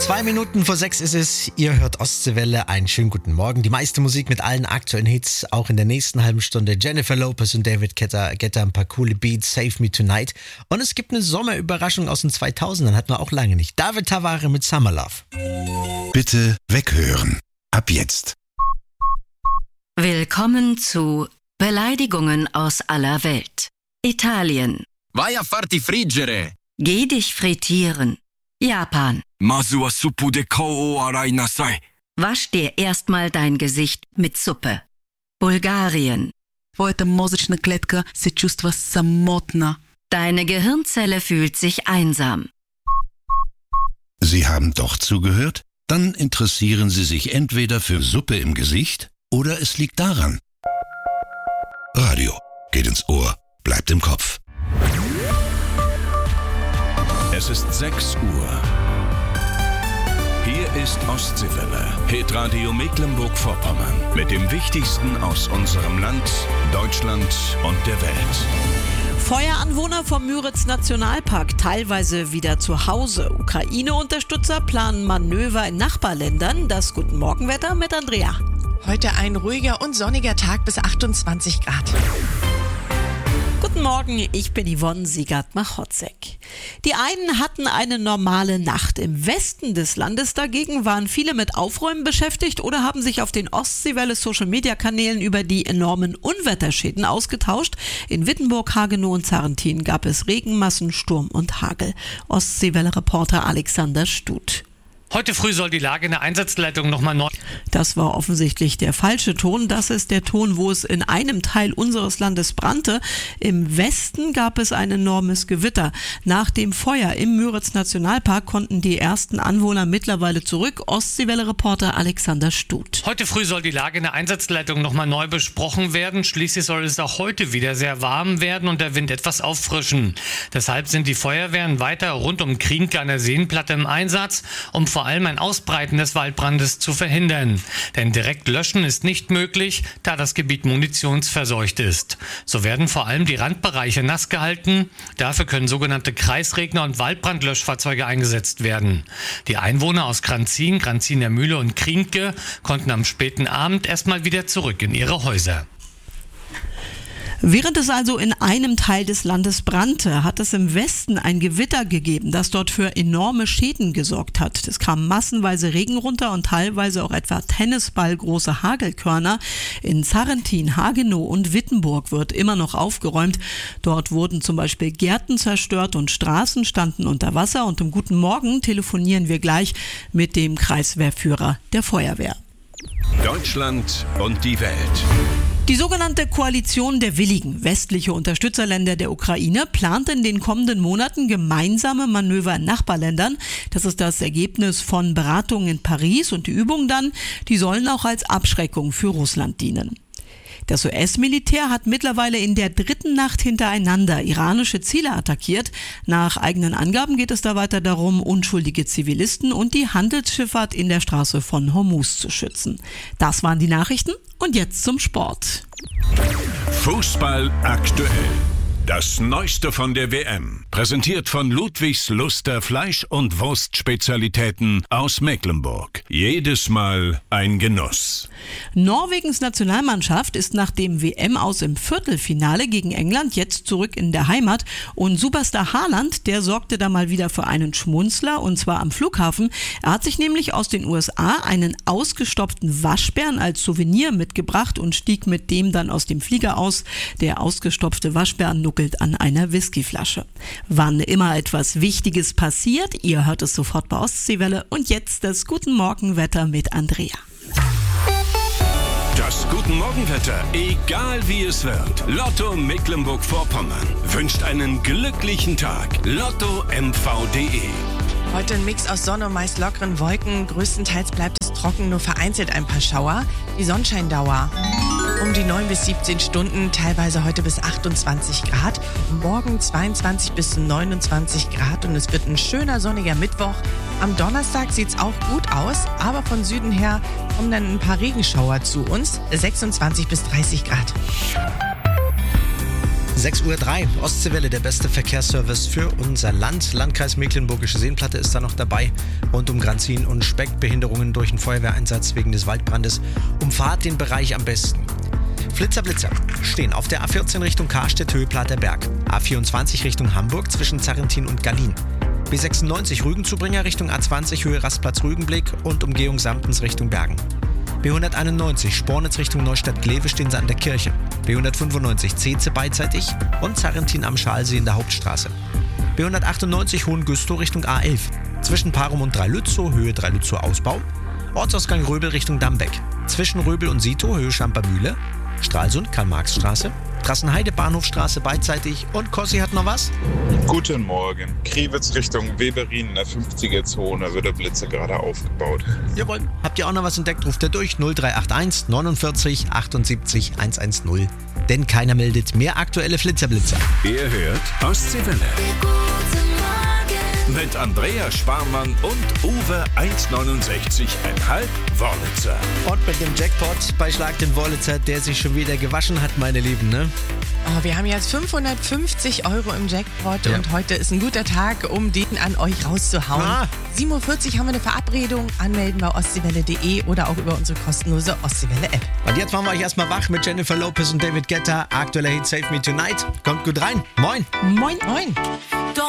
5:02 ist es. Ihr hört Ostseewelle. Einen schönen guten Morgen. Die meiste Musik mit allen aktuellen Hits. Auch in der nächsten halben Stunde Jennifer Lopez und David Guetta, ein paar coole Beats. Save Me Tonight. Und es gibt eine Sommerüberraschung aus den 2000ern. Hatten wir auch lange nicht. David Tavare mit Summer Love. Bitte weghören. Ab jetzt. Willkommen zu Beleidigungen aus aller Welt. Italien. Vai a farti friggere. Geh dich frittieren. Japan. Masu wa suppu de kao o arai nasai. Wasch dir erstmal dein Gesicht mit Suppe. Bulgarien. Твоята мозъчна клетка се чувства самотна. Deine Gehirnzelle fühlt sich einsam. Sie haben doch zugehört? Dann interessieren Sie sich entweder für Suppe im Gesicht oder es liegt daran. Radio geht ins Ohr, bleibt im Kopf. Es ist 6 Uhr. Hier ist Ostseewelle, Hitradio Mecklenburg-Vorpommern. Mit dem Wichtigsten aus unserem Land, Deutschland und der Welt. Feueranwohner vom Müritz-Nationalpark teilweise wieder zu Hause. Ukraine-Unterstützer planen Manöver in Nachbarländern. Das Guten Morgenwetter mit Andrea. Heute ein ruhiger und sonniger Tag bis 28 Grad. Guten Morgen, ich bin Yvonne Siegert-Machotzek. Die einen hatten eine normale Nacht. Im Westen des Landes dagegen waren viele mit Aufräumen beschäftigt oder haben sich auf den Ostseewelle-Social-Media-Kanälen über die enormen Unwetterschäden ausgetauscht. In Wittenburg, Hagenow und Zarrentin gab es Regenmassen, Sturm und Hagel. Ostseewelle-Reporter Alexander Stut. Heute früh soll die Lage in der Einsatzleitung nochmal neu... Das war offensichtlich der falsche Ton. Das ist der Ton, wo es in einem Teil unseres Landes brannte. Im Westen gab es ein enormes Gewitter. Nach dem Feuer im Müritz-Nationalpark konnten die ersten Anwohner mittlerweile zurück. Ostseewelle-Reporter Alexander Stut. Heute früh soll die Lage in der Einsatzleitung nochmal neu besprochen werden. Schließlich soll es auch heute wieder sehr warm werden und der Wind etwas auffrischen. Deshalb sind die Feuerwehren weiter rund um Krienke an der Seenplatte im Einsatz, um vor allem ein Ausbreiten des Waldbrandes zu verhindern. Denn direkt löschen ist nicht möglich, da das Gebiet munitionsverseucht ist. So werden vor allem die Randbereiche nass gehalten. Dafür können sogenannte Kreisregner- und Waldbrandlöschfahrzeuge eingesetzt werden. Die Einwohner aus Kranzin, Kranziner Mühle und Krienke konnten am späten Abend erstmal wieder zurück in ihre Häuser. Während es also in einem Teil des Landes brannte, hat es im Westen ein Gewitter gegeben, das dort für enorme Schäden gesorgt hat. Es kam massenweise Regen runter und teilweise auch etwa tennisballgroße Hagelkörner. In Zarrentin, Hagenow und Wittenburg wird immer noch aufgeräumt. Dort wurden zum Beispiel Gärten zerstört und Straßen standen unter Wasser. Und im Guten Morgen telefonieren wir gleich mit dem Kreiswehrführer der Feuerwehr. Deutschland und die Welt. Die sogenannte Koalition der Willigen, westliche Unterstützerländer der Ukraine, plant in den kommenden Monaten gemeinsame Manöver in Nachbarländern. Das ist das Ergebnis von Beratungen in Paris und die Übungen dann, die sollen auch als Abschreckung für Russland dienen. Das US-Militär hat mittlerweile in der 3. Nacht hintereinander iranische Ziele attackiert. Nach eigenen Angaben geht es da weiter darum, unschuldige Zivilisten und die Handelsschifffahrt in der Straße von Hormuz zu schützen. Das waren die Nachrichten und jetzt zum Sport. Fußball aktuell. Das Neueste von der WM. Präsentiert von Ludwigs Luster Fleisch- und Wurstspezialitäten aus Mecklenburg. Jedes Mal ein Genuss. Norwegens Nationalmannschaft ist nach dem WM-Aus im Viertelfinale gegen England jetzt zurück in der Heimat. Und Superstar Haaland, der sorgte da mal wieder für einen Schmunzler und zwar am Flughafen. Er hat sich nämlich aus den USA einen ausgestopften Waschbären als Souvenir mitgebracht und stieg mit dem dann aus dem Flieger aus. Der ausgestopfte Waschbär nuckelt an einer Whiskyflasche. Wann immer etwas Wichtiges passiert, ihr hört es sofort bei Ostseewelle. Und jetzt das Guten Morgenwetter mit Andrea. Das Guten Morgenwetter, egal wie es wird. Lotto Mecklenburg-Vorpommern wünscht einen glücklichen Tag. LottoMV.de. Heute ein Mix aus Sonne und meist lockeren Wolken. Größtenteils bleibt es trocken, nur vereinzelt ein paar Schauer. Die Sonnenscheindauer um die 9 bis 17 Stunden, teilweise heute bis 28 Grad. Morgen 22 bis 29 Grad und es wird ein schöner sonniger Mittwoch. Am Donnerstag sieht's auch gut aus, aber von Süden her kommen dann ein paar Regenschauer zu uns. 26 bis 30 Grad. 6:03 Uhr. Ostseewelle, der beste Verkehrsservice für unser Land. Landkreis Mecklenburgische Seenplatte ist da noch dabei. Rund um Granzin und Speck. Behinderungen durch einen Feuerwehreinsatz wegen des Waldbrandes. Umfahrt den Bereich am besten. Flitzer, Blitzer stehen auf der A14 Richtung Karstedt, Höhe Platerberg. A24 Richtung Hamburg zwischen Zarrentin und Gallien. B96 Rügenzubringer Richtung A20 Höhe Rastplatz Rügenblick und Umgehung Samtens Richtung Bergen. B191 Spornitz Richtung Neustadt-Glewe stehen sie an der Kirche. B195 Zeze beidseitig und Zarrentin am Schalsee in der Hauptstraße. B198 Hohengüstow Richtung A11. Zwischen Parum und Dreilützow, Höhe Dreilützow Ausbau. Ortsausgang Röbel Richtung Dambeck. Zwischen Röbel und Sito, Höhe Schampermühle. Stralsund, Karl-Marx-Straße. Trassenheide, Bahnhofstraße beidseitig. Und Kossi hat noch was? Guten Morgen. Kriwitz Richtung Weberin in der 50er-Zone wird der Blitzer gerade aufgebaut. Jawohl. Habt ihr auch noch was entdeckt? Ruft ihr durch 0381 49 78 110. Denn keiner meldet mehr aktuelle Flitzer-Blitzer. Ihr hört Ostseewelle. Mit Andrea Sparmann und Uwe 1,69,5 Wörlitzer. Und mit dem Jackpot bei Schlag den Wörlitzer, der sich schon wieder gewaschen hat, meine Lieben, ne? Oh, wir haben jetzt 550 € im Jackpot und heute ist ein guter Tag, um den an euch rauszuhauen. 7:40 Uhr haben wir eine Verabredung. Anmelden bei ostseewelle.de oder auch über unsere kostenlose Ostseewelle-App. Und jetzt machen wir euch erstmal wach mit Jennifer Lopez und David Guetta. Aktueller Hit Save Me Tonight. Kommt gut rein. Moin. Moin. Moin.